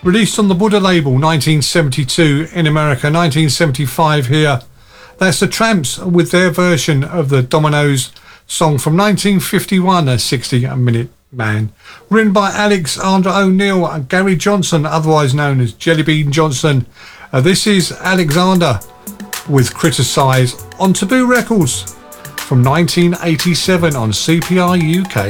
Released on the Buddha label 1972 in America, 1975 here. That's the Tramps with their version of the Dominoes song from 1951, a 60-minute man. Written by Alexander O'Neal and Gary Johnson, otherwise known as Jellybean Johnson. This is Alexander with Criticise on Taboo Records from 1987 on CPR UK.